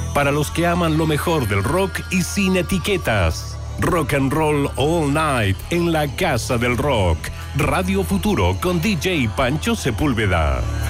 para los que aman lo mejor del rock y sin etiquetas. Rock and Roll All Night en la Casa del Rock. Radio Futuro con DJ Pancho Sepúlveda.